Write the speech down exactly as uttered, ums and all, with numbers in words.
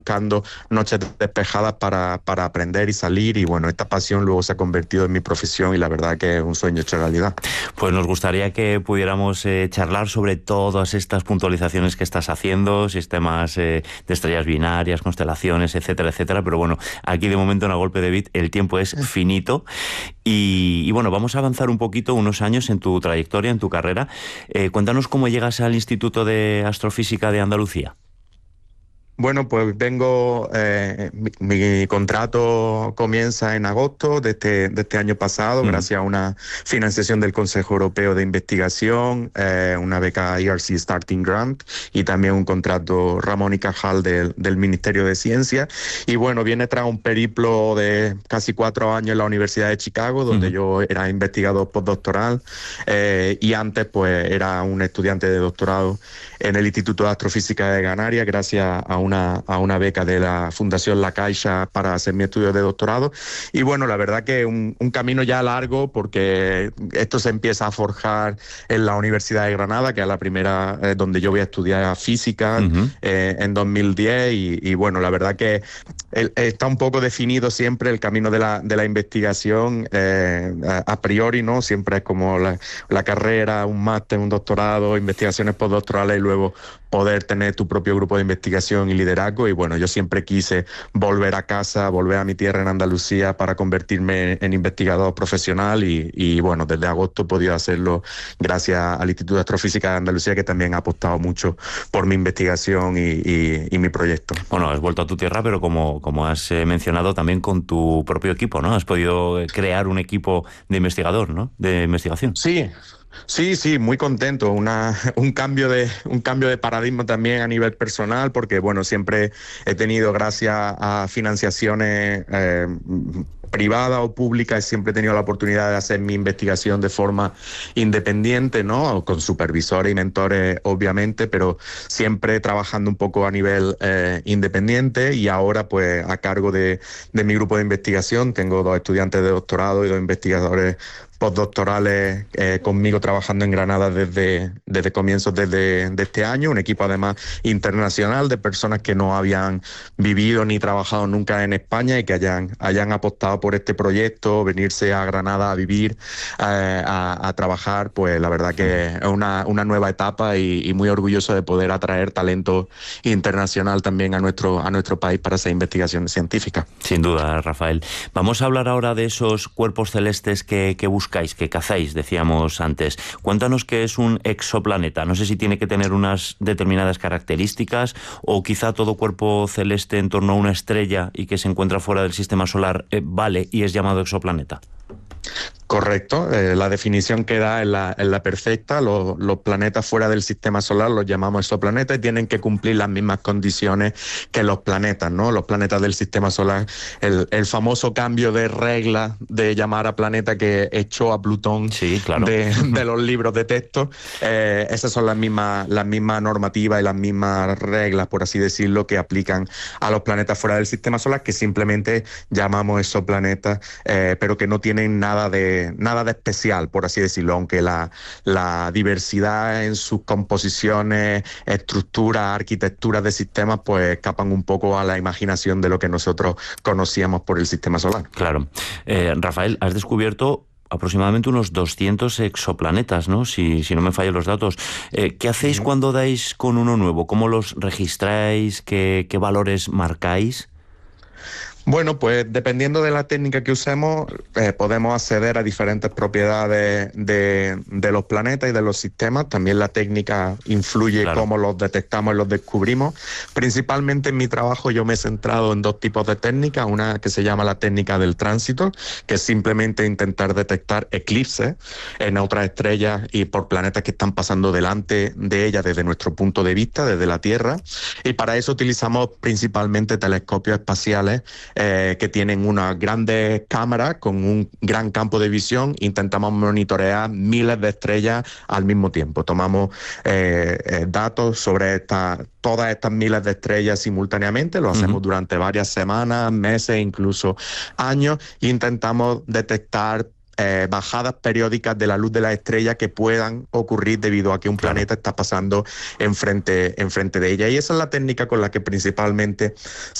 buscando noches despejadas para, para aprender y salir, y bueno, esta pasión luego se ha convertido en mi profesión y la verdad que es un sueño hecho realidad. Pues nos gustaría que pudiéramos eh, charlar sobre todas estas puntualizaciones que estás haciendo, sistemas eh, de estrellas binarias, constelaciones, etcétera, etcétera, pero bueno, aquí de momento en A Golpe de Beat el tiempo es finito y, y bueno, vamos a avanzar un poquito, unos años en tu trayectoria, en tu carrera. Eh, cuéntanos cómo llegas al Instituto de Astrofísica de Andalucía. Bueno, pues vengo, eh, mi, mi contrato comienza en agosto de este, de este año pasado, uh-huh. gracias a una financiación del Consejo Europeo de Investigación, eh, una beca E R C Starting Grant y también un contrato Ramón y Cajal del, del Ministerio de Ciencia. Y bueno, viene tras un periplo de casi cuatro años en la Universidad de Chicago, donde uh-huh. yo era investigador postdoctoral eh, y antes pues era un estudiante de doctorado en el Instituto de Astrofísica de Canarias, gracias a una, a una beca de la Fundación La Caixa para hacer mi estudio de doctorado. Y bueno, la verdad que un, un camino ya largo, porque esto se empieza a forjar en la Universidad de Granada, que es la primera eh, donde yo voy a estudiar física uh-huh. eh, en dos mil diez. Y, y bueno, la verdad que el, está un poco definido siempre el camino de la, de la investigación eh, a, a priori, ¿no? Siempre es como la, la carrera, un máster, un doctorado, investigaciones postdoctorales y luego luego poder tener tu propio grupo de investigación y liderazgo. Y bueno, yo siempre quise volver a casa, volver a mi tierra en Andalucía para convertirme en investigador profesional y, y bueno, desde agosto he podido hacerlo gracias al Instituto de Astrofísica de Andalucía, que también ha apostado mucho por mi investigación y, y, y mi proyecto. Bueno, has vuelto a tu tierra, pero como, como has eh, mencionado, también con tu propio equipo, ¿no? Has podido crear un equipo de investigador, ¿no? De investigación. Sí. Sí, sí, muy contento. Una, un cambio de un cambio de paradigma también a nivel personal, porque bueno, siempre he tenido, gracias a financiaciones eh, privada o pública, siempre he tenido la oportunidad de hacer mi investigación de forma independiente, ¿no? Con supervisores y mentores, obviamente, pero siempre trabajando un poco a nivel eh, independiente. Y ahora, pues, a cargo de, de mi grupo de investigación, tengo dos estudiantes de doctorado y dos investigadores postdoctorales eh, conmigo trabajando en Granada desde, desde comienzos desde, de este año, un equipo además internacional de personas que no habían vivido ni trabajado nunca en España y que hayan, hayan apostado por este proyecto, venirse a Granada a vivir, eh, a, a trabajar. Pues la verdad que es una, una nueva etapa y, y muy orgulloso de poder atraer talento internacional también a nuestro, a nuestro país para hacer investigaciones científicas. Sin duda, Rafael. Vamos a hablar ahora de esos cuerpos celestes que, que buscan que cazáis, decíamos antes. Cuéntanos qué es un exoplaneta. No sé si tiene que tener unas determinadas características o quizá todo cuerpo celeste en torno a una estrella y que se encuentra fuera del sistema solar eh, vale y es llamado exoplaneta. Correcto, eh, la definición que da es la, es la perfecta. Los, los planetas fuera del sistema solar los llamamos exoplanetas y tienen que cumplir las mismas condiciones que los planetas, ¿no? Los planetas del sistema solar, el, el famoso cambio de regla de llamar a planeta que echó a Plutón sí, claro. de, de los libros de texto, eh, esas son las mismas, las mismas normativas y las mismas reglas, por así decirlo, que aplican a los planetas fuera del sistema solar, que simplemente llamamos exoplanetas, eh, pero que no tienen nada de nada de especial, por así decirlo, aunque la, la diversidad en sus composiciones, estructuras, arquitecturas de sistemas, pues escapan un poco a la imaginación de lo que nosotros conocíamos por el sistema solar. Claro. Eh, Rafael, has descubierto aproximadamente unos doscientos exoplanetas, ¿no? Si, si no me fallan los datos. Eh, ¿Qué hacéis uh-huh. cuando dais con uno nuevo? ¿Cómo los registráis? ¿Qué, qué valores marcáis? Bueno, pues dependiendo de la técnica que usemos, eh, podemos acceder a diferentes propiedades de, de los planetas y de los sistemas. También la técnica influye claro. cómo los detectamos y los descubrimos. Principalmente en mi trabajo yo me he centrado en dos tipos de técnicas. Una que se llama la técnica del tránsito, que es simplemente intentar detectar eclipses en otras estrellas y por planetas que están pasando delante de ellas desde nuestro punto de vista, desde la Tierra. Y para eso utilizamos principalmente telescopios espaciales Eh, que tienen unas grandes cámaras con un gran campo de visión. Intentamos monitorear miles de estrellas al mismo tiempo. Tomamos eh, eh, datos sobre esta, todas estas miles de estrellas simultáneamente. Lo hacemos uh-huh. durante varias semanas, meses, incluso años. E intentamos detectar eh, bajadas periódicas de la luz de las estrellas que puedan ocurrir debido a que un Claro. planeta está pasando enfrente, enfrente de ella. Y esa es la técnica con la que principalmente